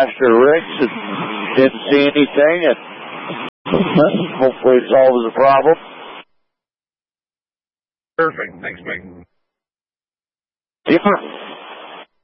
Master Ricks and didn't see anything, and hopefully it solves the problem. Perfect. Thanks, Mike. Yeah.